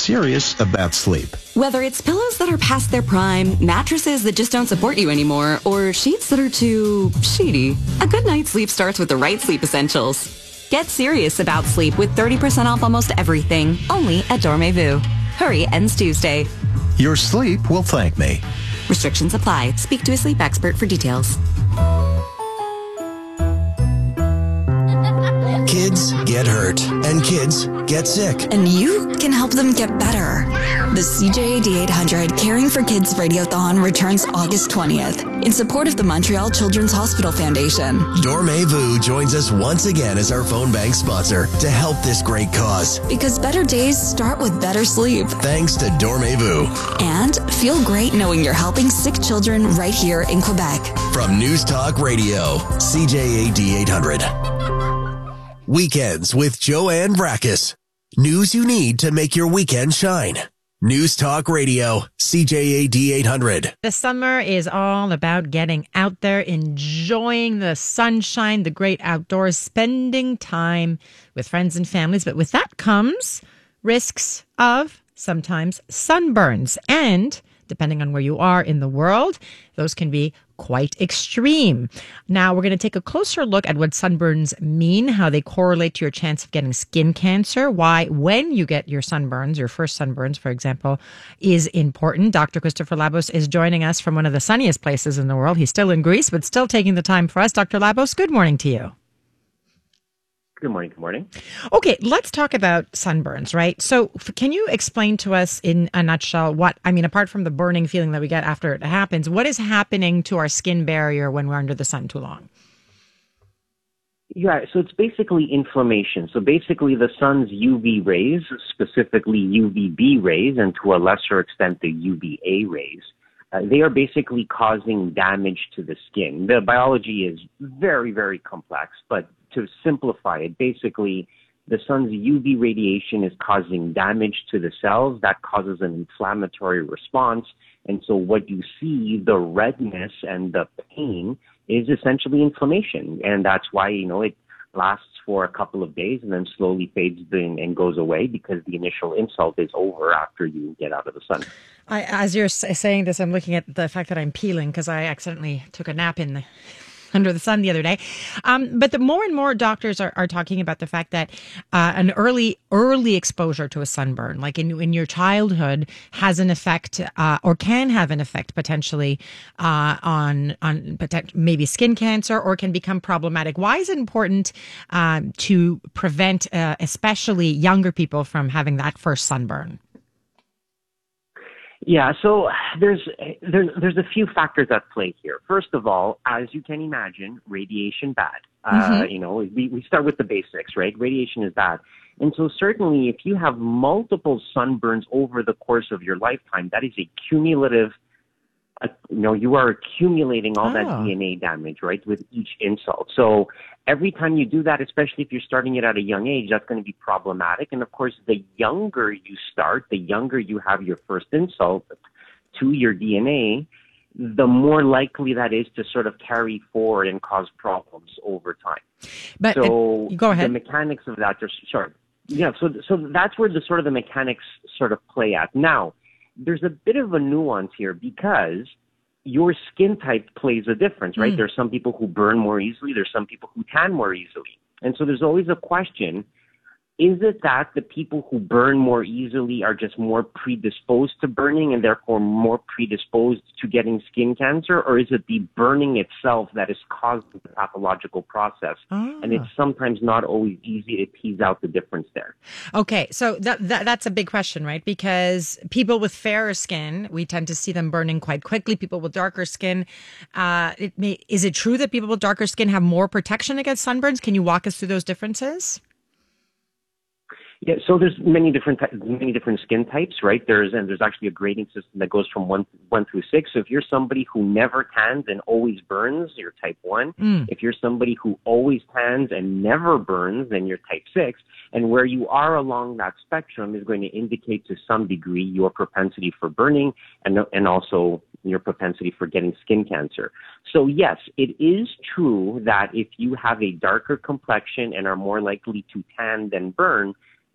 serious about sleep. Whether it's pillows that are past their prime, mattresses that just don't support you anymore, or sheets that are too sheety, a good night's sleep starts with the right sleep essentials. Get serious about sleep with 30% off almost everything, only at Dormez-vous. Hurry, ends Tuesday. Your sleep will thank me. Restrictions apply. Speak to a sleep expert for details. Kids get hurt and kids get sick. And you can help them get better. The CJAD 800 Caring for Kids Radiothon returns August 20th in support of the Montreal Children's Hospital Foundation. Dormez-vous joins us once again as our phone bank sponsor to help this great cause. Because better days start with better sleep. Thanks to Dormez-vous. And feel great knowing you're helping sick children right here in Quebec. From News Talk Radio, CJAD 800. Weekends with Joanne Brackus. News you need to make your weekend shine. News Talk Radio, CJAD 800. The summer is all about getting out there, enjoying the sunshine, the great outdoors, spending time with friends and families. But with that comes risks of sometimes sunburns. And depending on where you are in the world, those can be quite extreme. Now, we're going to take a closer look at what sunburns mean, how they correlate to your chance of getting skin cancer, why when you get your sunburns, your first sunburns, for example, is important. Dr. Christopher Labos is joining us from one of the sunniest places in the world. He's still in Greece, but still taking the time for us. Dr. Labos, good morning to you. Good morning. Good morning. Okay, let's talk about sunburns, right? So can you explain to us in a nutshell apart from the burning feeling that we get after it happens, what is happening to our skin barrier when we're under the sun too long? Yeah, so it's basically inflammation. So basically the sun's UV rays, specifically UVB rays, and to a lesser extent the UVA rays, they are basically causing damage to the skin. The biology is very, very complex, but to simplify it, basically, the sun's UV radiation is causing damage to the cells. That causes an inflammatory response. And so what you see, the redness and the pain, is essentially inflammation. And that's why, it lasts for a couple of days and then slowly fades in and goes away because the initial insult is over after you get out of the sun. As you're saying this, I'm looking at the fact that I'm peeling because I accidentally took a nap under the sun the other day. But the more and more doctors are talking about the fact that an early exposure to a sunburn, like in your childhood, has an effect or can have an effect potentially on maybe skin cancer or can become problematic. Why is it important to prevent especially younger people from having that first sunburn? Yeah, so there's a few factors at play here. First of all, as you can imagine, radiation bad. We start with the basics, right? Radiation is bad. And so certainly if you have multiple sunburns over the course of your lifetime, that is a cumulative, you are accumulating all that DNA damage, right, with each insult. So every time you do that, especially if you're starting it at a young age, that's going to be problematic. And of course, the younger you start, the younger you have your first insult to your DNA, the more likely that is to sort of carry forward and cause problems over time. But so go ahead. The mechanics of that are short. Yeah, so that's where the mechanics sort of play at. Now, there's a bit of a nuance here because your skin type plays a difference, right? There's some people who burn more easily. There's some people who tan more easily. And so there's always a question, is it that the people who burn more easily are just more predisposed to burning and therefore more predisposed to getting skin cancer? Or is it the burning itself that is causing the pathological process? And it's sometimes not always easy to tease out the difference there. Okay, so that's a big question, right? Because people with fairer skin, we tend to see them burning quite quickly. People with darker skin, is it true that people with darker skin have more protection against sunburns? Can you walk us through those differences? Yeah, so there's many different skin types, right? There's actually a grading system that goes from one through 6. So if you're somebody who never tans and always burns, you're type 1. If you're somebody who always tans and never burns, then you're type 6. And where you are along that spectrum is going to indicate to some degree your propensity for burning and also your propensity for getting skin cancer. So yes, it is true that if you have a darker complexion and are more likely to tan than burn,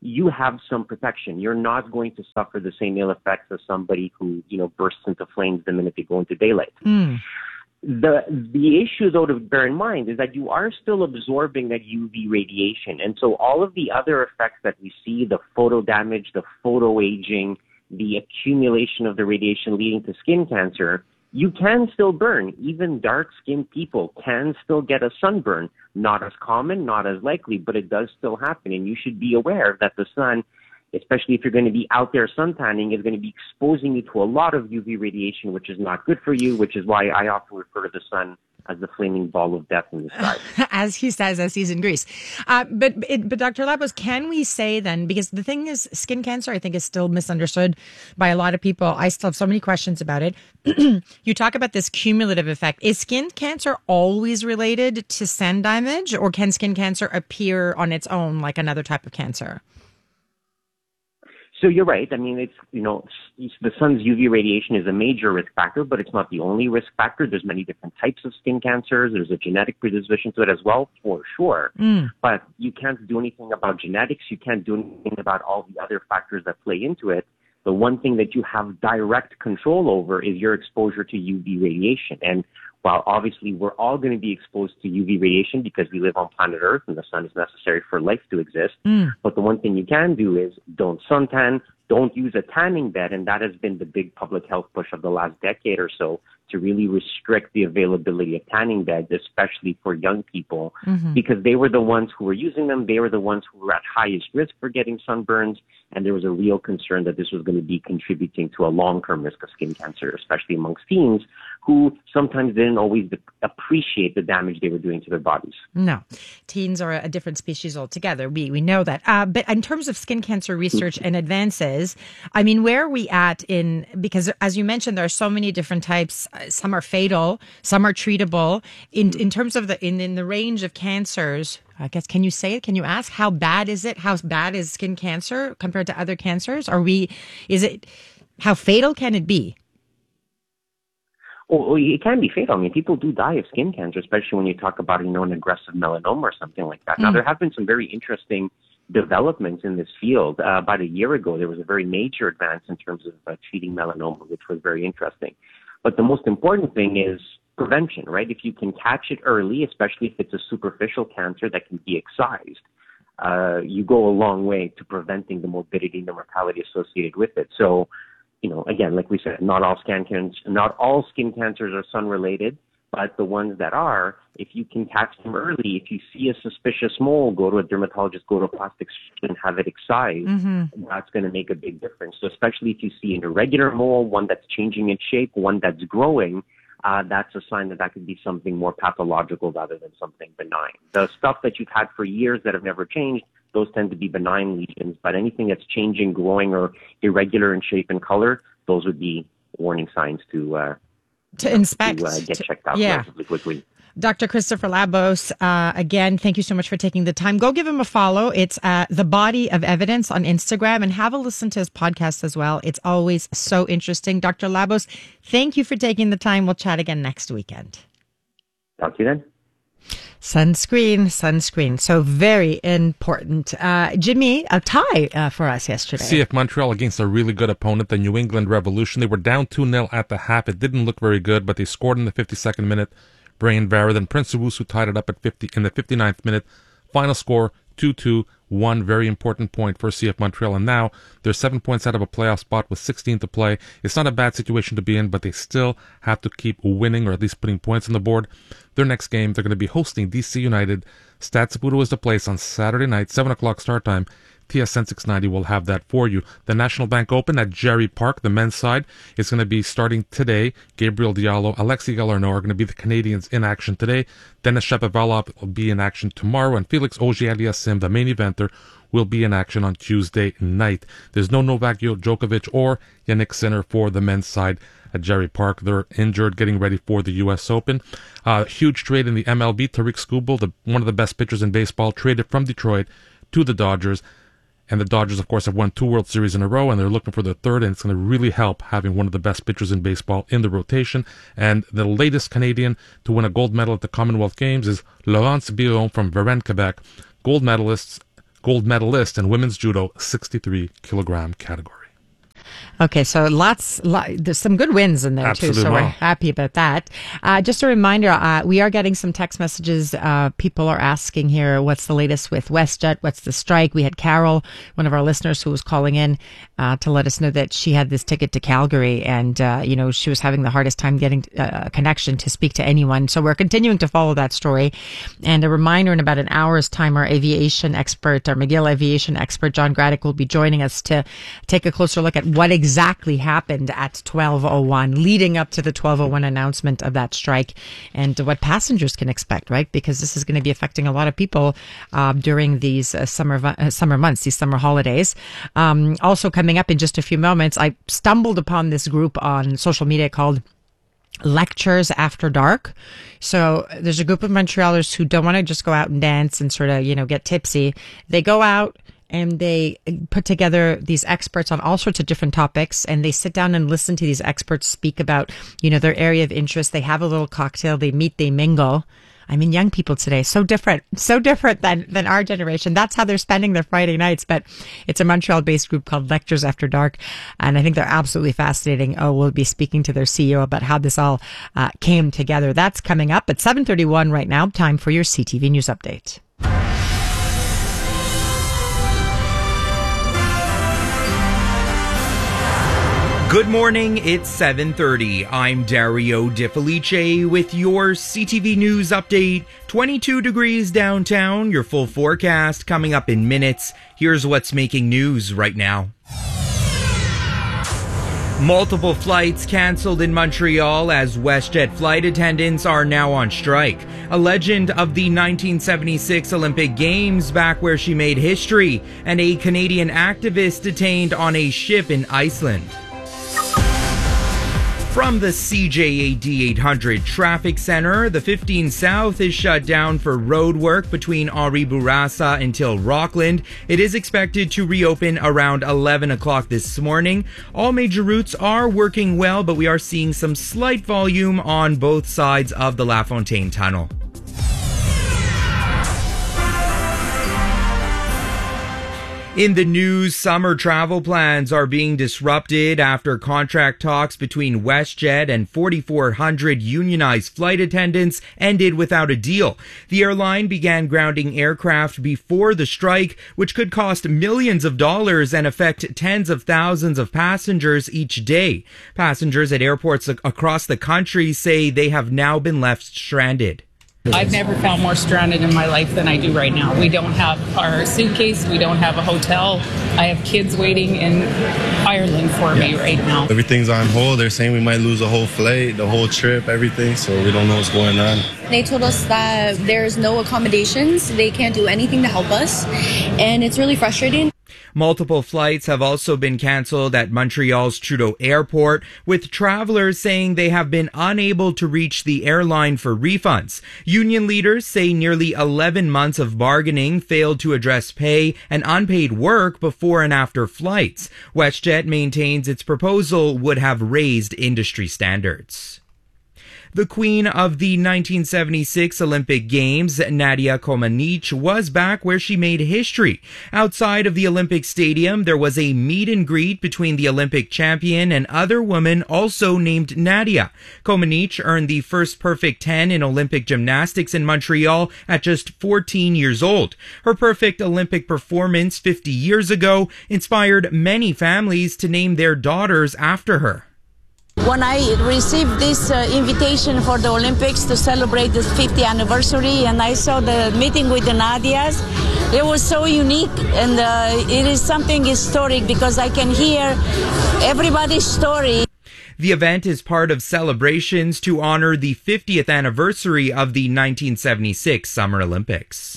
you have some protection. You're not going to suffer the same ill effects as somebody who, bursts into flames the minute they go into daylight. The issue, though, to bear in mind is that you are still absorbing that UV radiation. And so all of the other effects that we see, the photo damage, the photo aging, the accumulation of the radiation leading to skin cancer, you can still burn. Even dark-skinned people can still get a sunburn. Not as common, not as likely, but it does still happen. And you should be aware that the sun, especially if you're going to be out there suntanning, is going to be exposing you to a lot of UV radiation, which is not good for you, which is why I often refer to the sun as the flaming ball of death in the sky. As he says, as he's in Greece. But Dr. Labos, can we say then, because the thing is, skin cancer, I think, is still misunderstood by a lot of people. I still have so many questions about it. You talk about this cumulative effect. Is skin cancer always related to sun damage, or can skin cancer appear on its own like another type of cancer? So you're right. I mean, it's, the sun's UV radiation is a major risk factor, but it's not the only risk factor. There's many different types of skin cancers. There's a genetic predisposition to it as well, for sure. But you can't do anything about genetics. You can't do anything about all the other factors that play into it. The one thing that you have direct control over is your exposure to UV radiation. And while obviously we're all going to be exposed to UV radiation because we live on planet Earth and the sun is necessary for life to exist, but the one thing you can do is don't suntan, don't use a tanning bed, and that has been the big public health push of the last decade or so, to really restrict the availability of tanning beds, especially for young people, because they were the ones who were using them. They were the ones who were at highest risk for getting sunburns, and there was a real concern that this was going to be contributing to a long-term risk of skin cancer, especially amongst teens who sometimes didn't always appreciate the damage they were doing to their bodies. No, teens are a different species altogether. We know that. But in terms of skin cancer research and advances, I mean, where are we at because as you mentioned, there are so many different types. Some are fatal, some are treatable. In terms of in the range of cancers, I guess, can you say it? Can you ask how bad is it? How bad is skin cancer compared to other cancers? How fatal can it be? Well, it can be fatal. I mean, people do die of skin cancer, especially when you talk about, an aggressive melanoma or something like that. Now, there have been some very interesting developments in this field. About a year ago, there was a very major advance in terms of treating melanoma, which was very interesting. But the most important thing is prevention, right? If you can catch it early, especially if it's a superficial cancer that can be excised, you go a long way to preventing the morbidity and the mortality associated with it. So, again, like we said, not all skin cancers are sun-related, but the ones that are, if you can catch them early, if you see a suspicious mole, go to a dermatologist, go to a plastic surgeon, have it excised, that's going to make a big difference. So especially if you see an irregular mole, one that's changing its shape, one that's growing, that's a sign that could be something more pathological rather than something benign. The stuff that you've had for years that have never changed, those tend to be benign lesions, but anything that's changing, growing, or irregular in shape and color, those would be warning signs to inspect, get checked out relatively quickly. Dr. Christopher Labos, again, thank you so much for taking the time. Go give him a follow. It's The Body of Evidence on Instagram, and have a listen to his podcast as well. It's always so interesting. Dr. Labos, thank you for taking the time. We'll chat again next weekend. Talk to you then. Sunscreen. So very important. Jimmy, a tie for us yesterday. CF Montreal against a really good opponent, the New England Revolution. They were down 2-0 at the half. It didn't look very good, but they scored in the 52nd minute. Brian Vera, then Prince Owusu tied it up in the 59th minute. Final score 2-2, one very important point for CF Montreal, and now they're 7 points out of a playoff spot with 16 to play. It's not a bad situation to be in, but they still have to keep winning, or at least putting points on the board. Their next game, they're going to be hosting DC United. Stade Saputo is the place on Saturday night, 7 o'clock start time. TSN 690 will have that for you. The National Bank Open at Jerry Park, the men's side, is going to be starting today. Gabriel Diallo, Alexis Galarneau are going to be the Canadians in action today. Denis Shapovalov will be in action tomorrow, and Felix Auger-Aliassime, the main eventer, will be in action on Tuesday night. There's no Novak Djokovic or Yannick Sinner for the men's side at Jerry Park. They're injured, getting ready for the U.S. Open. Huge trade in the MLB. Tariq Skubal, one of the best pitchers in baseball, traded from Detroit to the Dodgers. And the Dodgers, of course, have won 2 World Series in a row, and they're looking for the third, and it's going to really help having one of the best pitchers in baseball in the rotation. And the latest Canadian to win a gold medal at the Commonwealth Games is Laurence Biron from Varennes, Quebec. Gold medalists gold medalist in women's judo 63-kilogram category. Okay, so there's some good wins in there Absolutely. too, so we're happy about that. Just a reminder, we are getting some text messages. People are asking here, what's the latest with WestJet? What's the strike? We had Carol, one of our listeners, who was calling in to let us know that she had this ticket to Calgary, and she was having the hardest time getting a connection to speak to anyone. So we're continuing to follow that story. And a reminder, in about an hour's time, our aviation expert, our McGill aviation expert, John Graddick, will be joining us to take a closer look at what exactly happened at 12:01, leading up to the 12:01 announcement of that strike, and what passengers can expect, right? Because this is going to be affecting a lot of people during these summer months, these summer holidays. Also coming up in just a few moments, I stumbled upon this group on social media called Lectures After Dark. So there's a group of Montrealers who don't want to just go out and dance and sort of, get tipsy. They go out and they put together these experts on all sorts of different topics, and they sit down and listen to these experts speak about, their area of interest. They have a little cocktail, they meet, they mingle. I mean, young people today, so different than our generation. That's how they're spending their Friday nights. But it's a Montreal-based group called Lectures After Dark, and I think they're absolutely fascinating. We'll be speaking to their CEO about how this all came together. That's coming up at 7:31 right now. Time for your CTV News Update. Good morning, it's 7:30. I'm Dario Di Felice with your CTV News Update. 22 degrees downtown, your full forecast coming up in minutes. Here's what's making news right now. Multiple flights canceled in Montreal as WestJet flight attendants are now on strike. A legend of the 1976 Olympic Games, back where she made history, and a Canadian activist detained on a ship in Iceland. From the CJAD 800 Traffic Center, the 15 South is shut down for road work between Henri Bourassa until Rockland. It is expected to reopen around 11 o'clock this morning. All major routes are working well, but we are seeing some slight volume on both sides of the LaFontaine Tunnel. In the news, summer travel plans are being disrupted after contract talks between WestJet and 4,400 unionized flight attendants ended without a deal. The airline began grounding aircraft before the strike, which could cost millions of dollars and affect tens of thousands of passengers each day. Passengers at airports across the country say they have now been left stranded. I've never felt more stranded in my life than I do right now. We don't have our suitcase. We don't have a hotel. I have kids waiting in Ireland for me right now. Everything's on hold. They're saying we might lose the whole flight, the whole trip, everything. So we don't know what's going on. They told us that there's no accommodations. They can't do anything to help us. And it's really frustrating. Multiple flights have also been canceled at Montreal's Trudeau Airport, with travelers saying they have been unable to reach the airline for refunds. Union leaders say nearly 11 months of bargaining failed to address pay and unpaid work before and after flights. WestJet maintains its proposal would have raised industry standards. The queen of the 1976 Olympic Games, Nadia Comaneci, was back where she made history. Outside of the Olympic Stadium, there was a meet and greet between the Olympic champion and other women also named Nadia. Comaneci earned the first perfect 10 in Olympic gymnastics in Montreal at just 14 years old. Her perfect Olympic performance 50 years ago inspired many families to name their daughters after her. When I received this invitation for the Olympics to celebrate the 50th anniversary, and I saw the meeting with the Nadias, it was so unique, and it is something historic because I can hear everybody's story. The event is part of celebrations to honor the 50th anniversary of the 1976 Summer Olympics.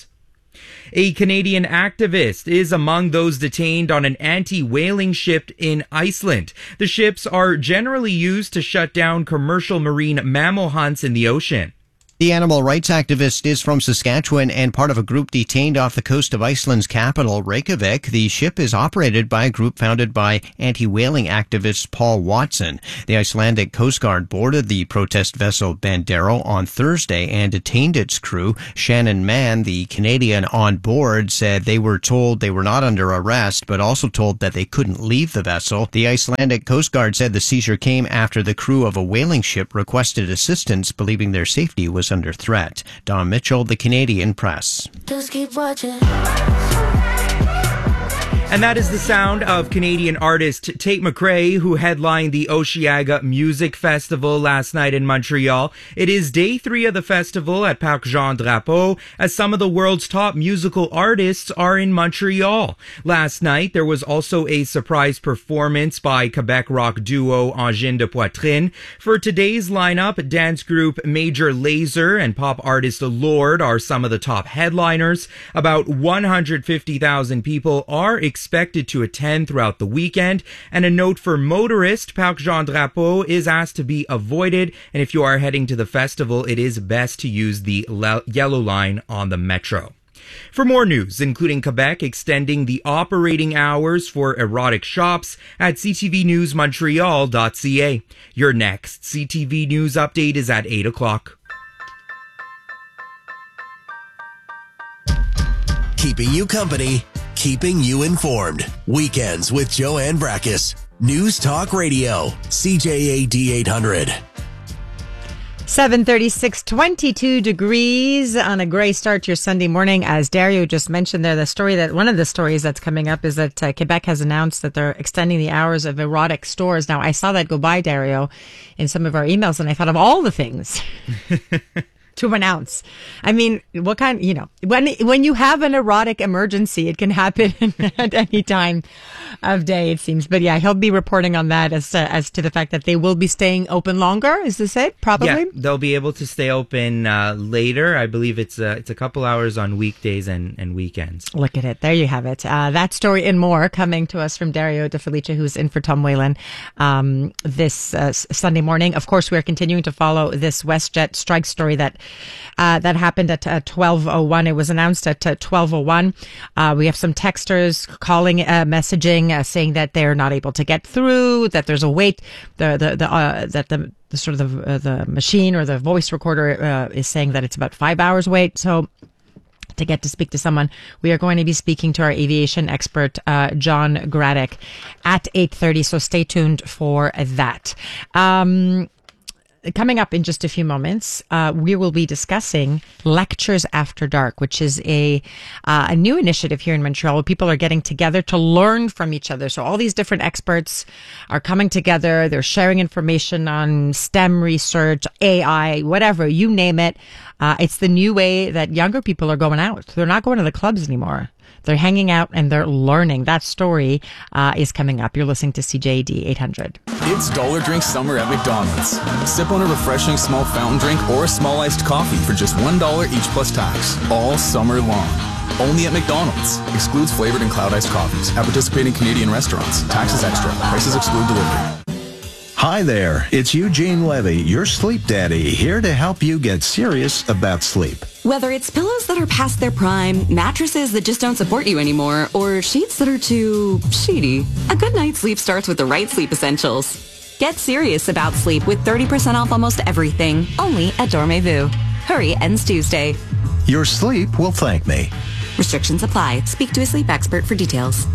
A Canadian activist is among those detained on an anti-whaling ship in Iceland. The ships are generally used to shut down commercial marine mammal hunts in the ocean. The animal rights activist is from Saskatchewan and part of a group detained off the coast of Iceland's capital, Reykjavik. The ship is operated by a group founded by anti-whaling activist Paul Watson. The Icelandic Coast Guard boarded the protest vessel Bandero on Thursday and detained its crew. Shannon Mann, the Canadian on board, said they were told they were not under arrest, but also told that they couldn't leave the vessel. The Icelandic Coast Guard said the seizure came after the crew of a whaling ship requested assistance, believing their safety was under threat. Don Mitchell, the Canadian Press. Just keep watching. And that is the sound of Canadian artist Tate McRae, who headlined the Osheaga Music Festival last night in Montreal. It is day 3 of the festival at Parc Jean Drapeau, as some of the world's top musical artists are in Montreal. Last night, there was also a surprise performance by Quebec rock duo Angine de Poitrine. For today's lineup, dance group Major Lazer and pop artist Lorde are some of the top headliners. About 150,000 people are expected to attend throughout the weekend. And a note for motorists, Parc Jean Drapeau is asked to be avoided. And if you are heading to the festival, it is best to use the yellow line on the metro. For more news, including Quebec extending the operating hours for erotic shops at ctvnewsmontreal.ca. Your next CTV News update is at 8 o'clock. Keeping you company, keeping you informed. Weekends with Joanne Brakis. News Talk Radio, CJAD 800. 7:36, 22 degrees on a gray start to your Sunday morning. As Dario just mentioned there, one of the stories that's coming up is that Quebec has announced that they're extending the hours of erotic stores. Now, I saw that go by, Dario, in some of our emails, and I thought of all the things to announce. I mean, what kind, when you have an erotic emergency, it can happen at any time of day, it seems. But yeah, he'll be reporting on that as to the fact that they will be staying open longer. Is this it? Probably. Yeah, they'll be able to stay open later. I believe it's a couple hours on weekdays and weekends. Look at it. There you have it. That story and more coming to us from Dario De Felice, who's in for Tom Whalen this Sunday morning. Of course, we're continuing to follow this WestJet strike story that happened at 12:01. It was announced at 12:01. We have some texters calling, messaging, saying that they're not able to get through, that there's a wait, that the machine or the voice recorder is saying that it's about 5 hours wait. So to get to speak to someone, we are going to be speaking to our aviation expert, John Graddick, at 8:30. So stay tuned for that. Coming up in just a few moments, we will be discussing Lectures After Dark, which is a new initiative here in Montreal where people are getting together to learn from each other. So all these different experts are coming together. They're sharing information on STEM research, AI, whatever, you name it. It's the new way that younger people are going out. They're not going to the clubs anymore. They're hanging out and they're learning. That story is coming up. You're listening to CJAD 800. It's Dollar Drink Summer at McDonald's. Sip on a refreshing small fountain drink or a small iced coffee for just $1 each plus tax, all summer long. Only at McDonald's. Excludes flavored and cloud iced coffees at participating Canadian restaurants. Taxes extra. Prices exclude delivery. Hi there, it's Eugene Levy, your sleep daddy, here to help you get serious about sleep. Whether it's pillows that are past their prime, mattresses that just don't support you anymore, or sheets that are too sheety, a good night's sleep starts with the right sleep essentials. Get serious about sleep with 30% off almost everything, only at Dormez-vous. Hurry, ends Tuesday. Your sleep will thank me. Restrictions apply. Speak to a sleep expert for details.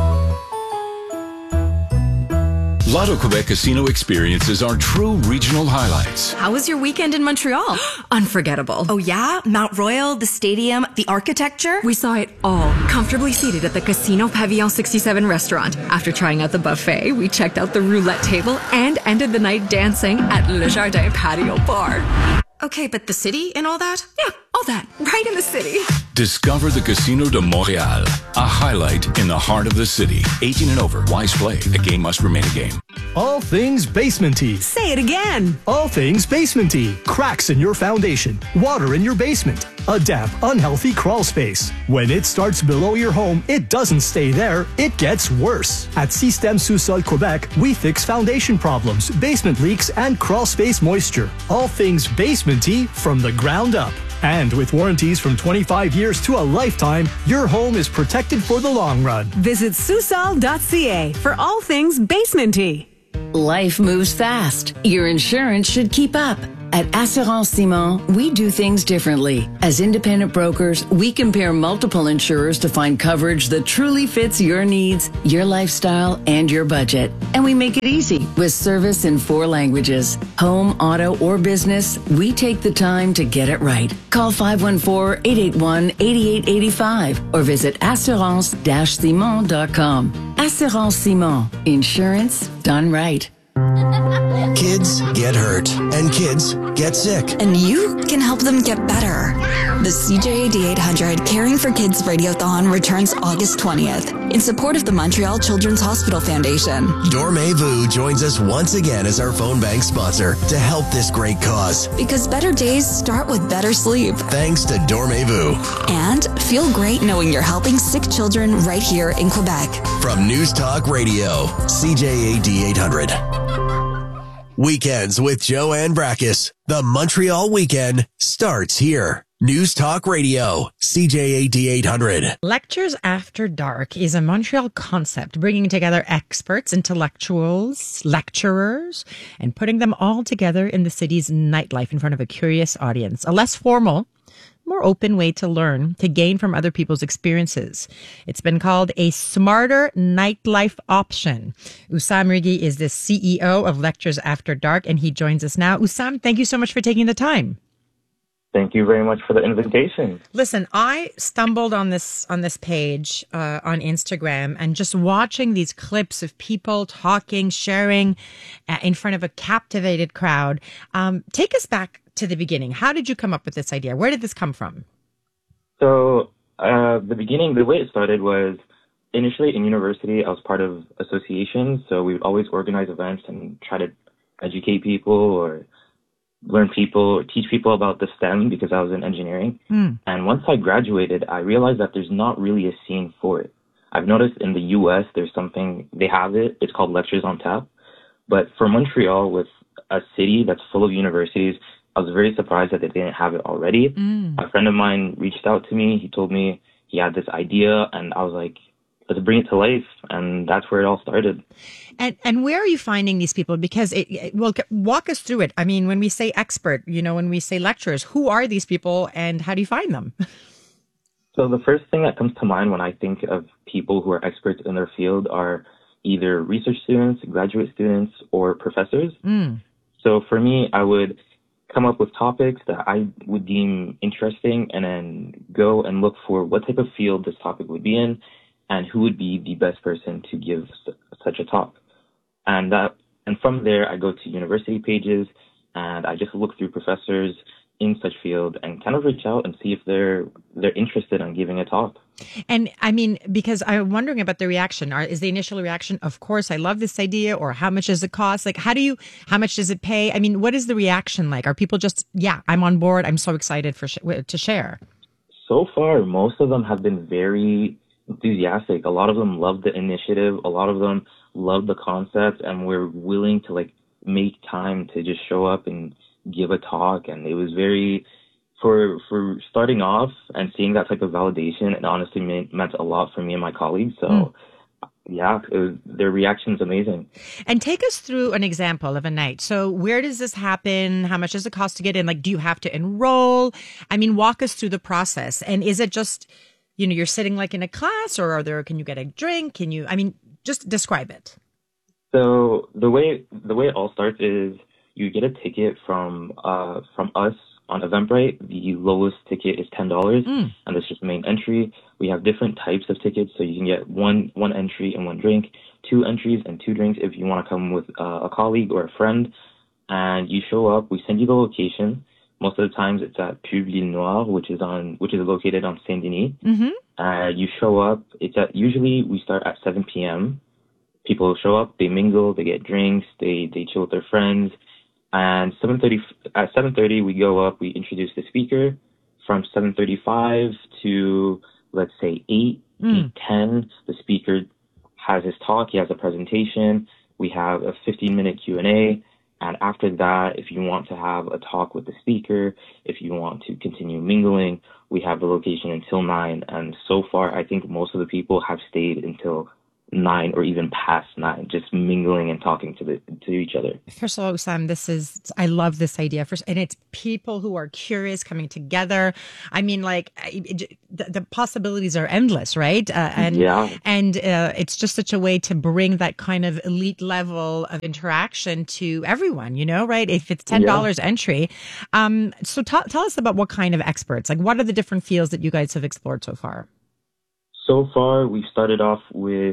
Lotto Quebec casino experiences are true regional highlights. How was your weekend in Montreal? Unforgettable. Oh yeah? Mount Royal, the stadium, the architecture? We saw it all, comfortably seated at the Casino Pavillon 67 restaurant. After trying out the buffet, we checked out the roulette table and ended the night dancing at Le Jardin Patio Bar. Okay, but the city and all that? Yeah, all that. Right in the city. Discover the Casino de Montréal, a highlight in the heart of the city. 18 and over. Wise play. The game must remain a game. All things basementy. Say it again. All things basementy. Cracks in your foundation. Water in your basement. A damp, unhealthy crawl space. When it starts below your home, it doesn't stay there. It gets worse. At Système Sous-Sol Quebec, we fix foundation problems, basement leaks, and crawl space moisture. All things basementy from the ground up. And with warranties from 25 years to a lifetime, your home is protected for the long run. Visit susol.ca for all things basementy. Life moves fast. Your insurance should keep up. At Assurance Simon, we do things differently. As independent brokers, we compare multiple insurers to find coverage that truly fits your needs, your lifestyle, and your budget. And we make it easy with service in 4 languages. Home, auto, or business, we take the time to get it right. Call 514-881-8885 or visit assurance-simon.com. Assurance Simon. Insurance done right. Kids get hurt and kids get sick. And you can help them get better. The CJAD 800 Caring for Kids Radiothon returns August 20th in support of the Montreal Children's Hospital Foundation. Dormevu joins us once again as our phone bank sponsor to help this great cause. Because better days start with better sleep. Thanks to Dormevu. And feel great knowing you're helping sick children right here in Quebec. From News Talk Radio, CJAD 800. Weekends with Joanne Brackus. The Montreal Weekend starts here. News Talk Radio, CJAD 800. Lectures After Dark is a Montreal concept bringing together experts, intellectuals, lecturers, and putting them all together in the city's nightlife in front of a curious audience. A less formal, more open way to learn, to gain from other people's experiences. It's been called a smarter nightlife option. Usam Rigi is the CEO of Lectures After Dark, and he joins us now. Usam, thank you so much for taking the time. Thank you very much for the invitation. Listen, I stumbled on this page on Instagram, and just watching these clips of people talking, sharing in front of a captivated crowd. Take us back to the beginning. How did you come up with this idea? Where did this come from? So the beginning, the way it started was initially in university, I was part of associations. So we would always organize events and try to educate people or learn people or teach people about the STEM because I was in engineering. And once I graduated, I realized that there's not really a scene for it. I've noticed in the US, there's something, they have it. It's called Lectures on Tap. But for Montreal, with a city that's full of universities, I was very surprised that they didn't have it already. A friend of mine reached out to me. He told me he had this idea, and I was like, let's bring it to life. And that's where it all started. And where are you finding these people? Because well, walk us through it. I mean, when we say expert, when we say lecturers, who are these people and how do you find them? So the first thing that comes to mind when I think of people who are experts in their field are either research students, graduate students, or professors. So for me, I would come up with topics that I would deem interesting and then go and look for what type of field this topic would be in and who would be the best person to give such a talk. And from there, I go to university pages and I just look through professors in such field and kind of reach out and see if they're interested in giving a talk. And I mean, because I'm wondering about the reaction. Is the initial reaction, of course, I love this idea, or how much does it cost? Like, how much does it pay? I mean, what is the reaction like? Are people just, yeah, I'm on board, I'm so excited to share? So far, most of them have been very enthusiastic. A lot of them love the initiative. A lot of them love the concept and were willing to make time to just show up and give a talk. And it was very, for starting off and seeing that type of validation, it honestly meant a lot for me and my colleagues. So yeah, their reaction's amazing. And take us through an example of a night. So where does this happen? How much does it cost to get in? Like, do you have to enroll? I mean, walk us through the process. And is it just, you're sitting like in a class, or can you get a drink? Just describe it. So the way it all starts is you get a ticket from us on Eventbrite. The lowest ticket is $10, and that's just main entry. We have different types of tickets, so you can get one entry and one drink, 2 entries and 2 drinks if you want to come with a colleague or a friend. And you show up. We send you the location. Most of the times it's at Pub L'Île Noire, which is located on Saint Denis. You show up. Usually we start at 7 p.m. people show up, they mingle, they get drinks, they chill with their friends. And at 7:30 we go up, we introduce the speaker. From 7:35 to, let's say, 8:10, the speaker has his talk, he has a presentation. We have a 15-minute Q&A. And after that, if you want to have a talk with the speaker, if you want to continue mingling, we have the location until 9. And so far, I think most of the people have stayed until 9 or even past 9, just mingling and talking to each other. First of all, Sam, I love this idea. And it's people who are curious coming together. I mean, like, the possibilities are endless, right? And it's just such a way to bring that kind of elite level of interaction to everyone, right? If it's $10 entry. So tell us about what kind of experts, like what are the different fields that you guys have explored so far? So far, we've started off with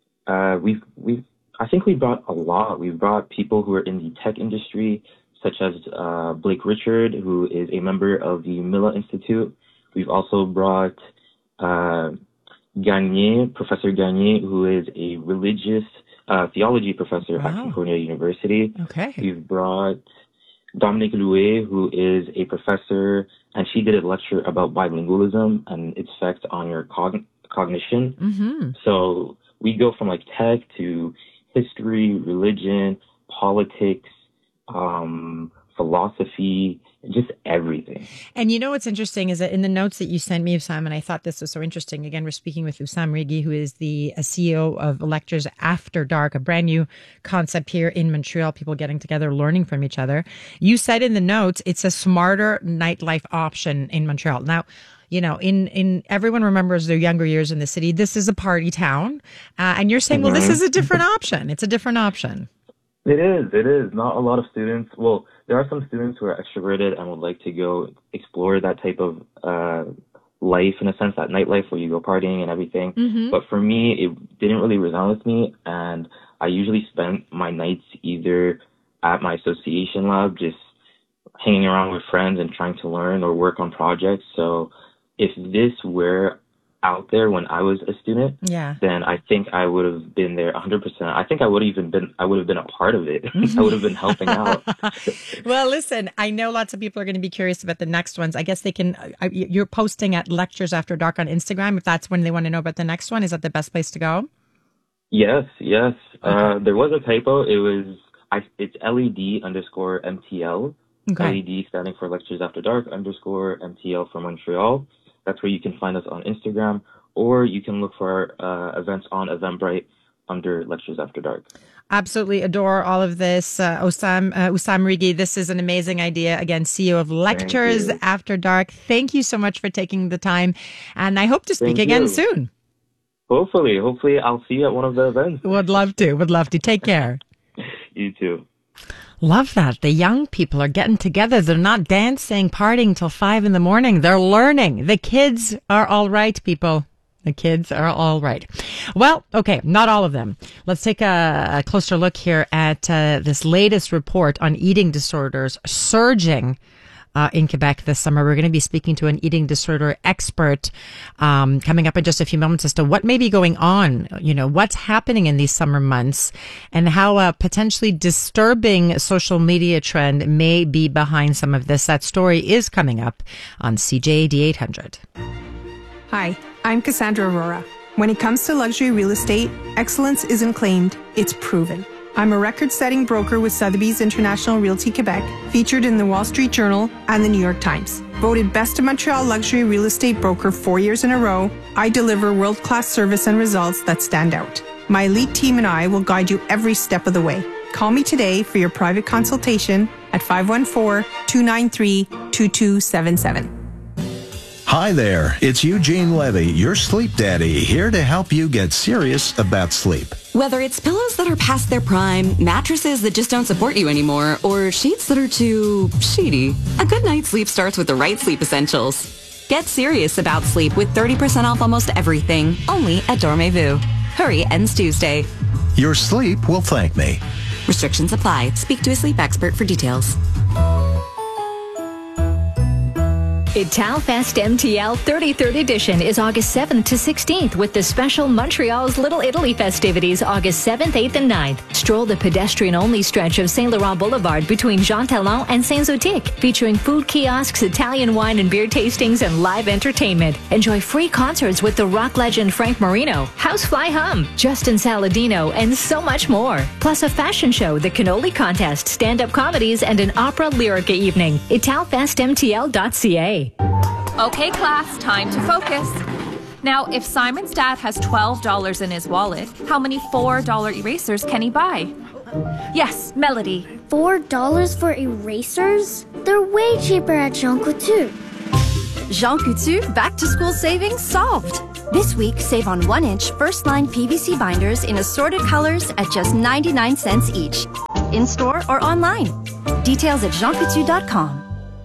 I think we brought a lot. We've brought people who are in the tech industry, such as Blake Richard, who is a member of the Miller Institute. We've also brought Gagné, Professor Gagné, who is a religious theology professor at Concordia University. Okay. We've brought Dominique Louet, who is a professor, and she did a lecture about bilingualism and its effect on your cognition. Mm-hmm. So we go from like tech to history, religion, politics, philosophy, just everything. And what's interesting is that in the notes that you sent me, Usam, and I thought this was so interesting. Again, we're speaking with Usam Righi, who is the CEO of Lectures After Dark, a brand new concept here in Montreal, people getting together, learning from each other. You said in the notes, it's a smarter nightlife option in Montreal. Now, in everyone remembers their younger years in the city. This is a party town. And you're saying, well, this is a different option. It's a different option. It is. Not a lot of students. Well, there are some students who are extroverted and would like to go explore that type of life, in a sense, that nightlife where you go partying and everything. Mm-hmm. But for me, it didn't really resonate with me. And I usually spent my nights either at my association lab, just hanging around with friends and trying to learn or work on projects. So if this were out there when I was a student, then I think I would have been there 100%. I think I would have been a part of it. I would have been helping out. Well, listen, I know lots of people are going to be curious about the next ones. I guess they can, you're posting at Lectures After Dark on Instagram. If that's when they want to know about the next one, is that the best place to go? Yes. Okay. There was a typo. It's LED_MTL. Okay. LED standing for Lectures After Dark _MTL from Montreal. That's where you can find us on Instagram, or you can look for our events on Eventbrite under Lectures After Dark. Absolutely adore all of this. Usam Righi, this is an amazing idea. Again, CEO of Lectures After Dark. Thank you so much for taking the time, and I hope to speak again soon. Hopefully I'll see you at one of the events. Would love to. Take care. You too. Love that. The young people are getting together. They're not dancing, partying till 5 a.m. They're learning. The kids are all right, people. The kids are all right. Well, okay, not all of them. Let's take a closer look here at this latest report on eating disorders surging in Quebec this summer. We're going to be speaking to an eating disorder expert coming up in just a few moments as to what may be going on, what's happening in these summer months, and how a potentially disturbing social media trend may be behind some of this. That story is coming up on CJAD 800. Hi, I'm Cassandra Aurora. When it comes to luxury real estate, excellence isn't claimed, it's proven. I'm a record-setting broker with Sotheby's International Realty Quebec, featured in the Wall Street Journal and the New York Times. Voted Best of Montreal Luxury Real Estate Broker 4 years in a row, I deliver world-class service and results that stand out. My elite team and I will guide you every step of the way. Call me today for your private consultation at 514-293-2277. Hi there, it's Eugene Levy, your sleep daddy, here to help you get serious about sleep. Whether it's pillows that are past their prime, mattresses that just don't support you anymore, or sheets that are too sheety, a good night's sleep starts with the right sleep essentials. Get serious about sleep with 30% off almost everything, only at Dormez-vous. Hurry, ends Tuesday. Your sleep will thank me. Restrictions apply. Speak to a sleep expert for details. Italfest MTL 33rd edition is August 7th to 16th with the special Montreal's Little Italy festivities August 7th, 8th, and 9th. Stroll the pedestrian-only stretch of Saint Laurent Boulevard between Jean Talon and Saint-Zotique, featuring food kiosks, Italian wine and beer tastings, and live entertainment. Enjoy free concerts with the rock legend Frank Marino, Housefly Hum, Justin Saladino, and so much more. Plus a fashion show, the cannoli contest, stand-up comedies, and an opera lyrica evening. Italfestmtl.ca. Okay, class, time to focus. Now, if Simon's dad has $12 in his wallet, how many $4 erasers can he buy? Yes, Melody. $4 for erasers? They're way cheaper at Jean Coutu. Jean Coutu back-to-school savings solved. This week, save on 1-inch first-line PVC binders in assorted colors at just 99 cents each. In-store or online. Details at jeancoutu.com.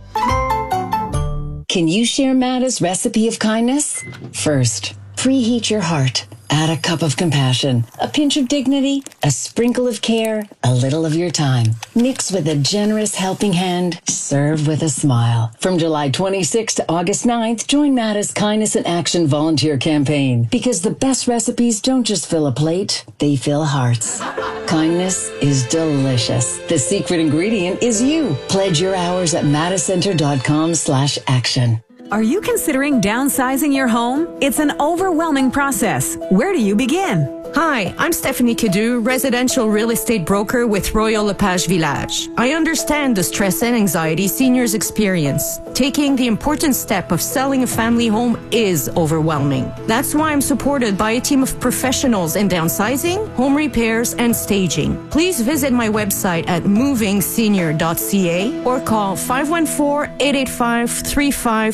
Can you share Mada's recipe of kindness? First, preheat your heart. Add a cup of compassion, a pinch of dignity, a sprinkle of care, a little of your time. Mix with a generous helping hand. Serve with a smile. From July 26th to August 9th, join Mada's Kindness in Action volunteer campaign. Because the best recipes don't just fill a plate, they fill hearts. Kindness is delicious. The secret ingredient is you. Pledge your hours at madacenter.com/action. Are you considering downsizing your home? It's an overwhelming process. Where do you begin? Hi, I'm Stephanie Cadu, residential real estate broker with Royal LePage Village. I understand the stress and anxiety seniors experience. Taking the important step of selling a family home is overwhelming. That's why I'm supported by a team of professionals in downsizing, home repairs, and staging. Please visit my website at movingsenior.ca or call 514-885-35